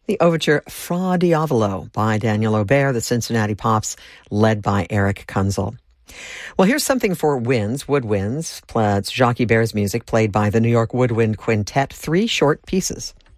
The overture Fra Diavolo by Daniel Aubert, the Cincinnati Pops, led by Eric Kunzel. Well, here's something for winds, woodwinds. It's Jacques Bert's music played by the New York Woodwind Quintet, 3 short pieces.